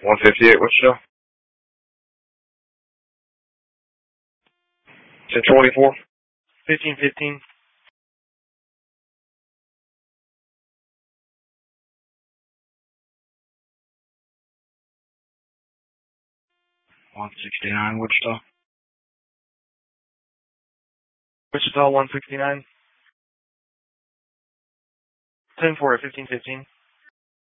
158, Wichita. 1024. 1515. 169, Wichita. Wichita 169. 10-4 at 1515.